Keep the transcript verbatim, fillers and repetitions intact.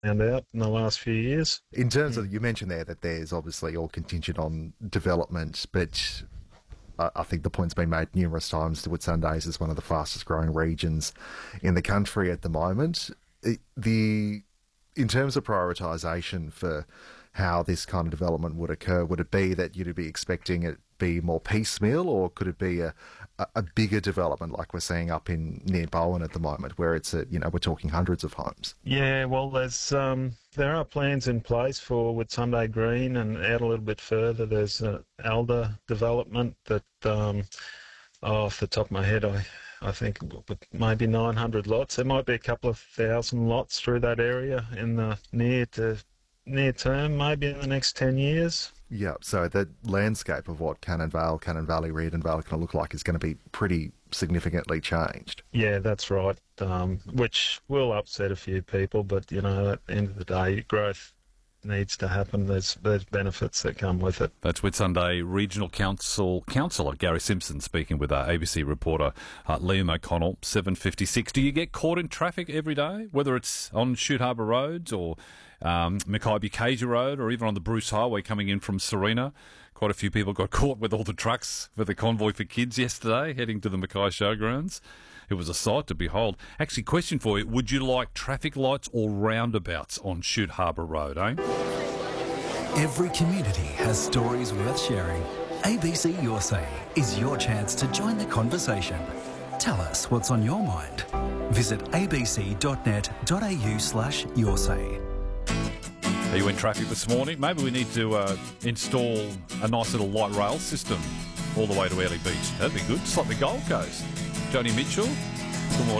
found out in the last few years. In terms of, you mentioned there that there's obviously all contingent on development, but I, I think the point's been made numerous times that Whitsundays is one of the fastest growing regions in the country at the moment. It, the in terms of prioritisation for how this kind of development would occur, would it be that you'd be expecting it be more piecemeal, or could it be a, a, a bigger development like we're seeing up in near Bowen at the moment, where it's a, you know, we're talking hundreds of homes? Yeah, well, there's um, there are plans in place for Whitsunday Green, and out a little bit further, there's an Alder development that, um, oh, off the top of my head, I I think maybe nine hundred lots. There might be a couple of thousand lots through that area in the near to near term, maybe in the next ten years. Yeah, so the landscape of what Cannon Vale, Cannon Valley, Rearden Vale can look like is going to be pretty significantly changed. Yeah, that's right, um, which will upset a few people, but, you know, at the end of the day, growth needs to happen. There's there's benefits that come with it. That's Whitsunday Regional Council Councillor Gary Simpson speaking with our A B C reporter uh, Liam O'Connell. seven fifty-six. Do you get caught in traffic every day, whether it's on Shute Harbour Roads or um, Mackay-Bucasia Road, or even on the Bruce Highway coming in from Serena? Quite a few people got caught with all the trucks for the convoy for kids yesterday heading to the Mackay Showgrounds. It was a sight to behold. Actually, question for you, would you like traffic lights or roundabouts on Shute Harbour Road, eh? Every community has stories worth sharing. A B C Your Say is your chance to join the conversation. Tell us what's on your mind. Visit abc.net.au slash your say. Are you in traffic this morning? Maybe we need to uh, install a nice little light rail system all the way to Airlie Beach. That'd be good. Just like the Gold Coast. Joni Mitchell, good morning.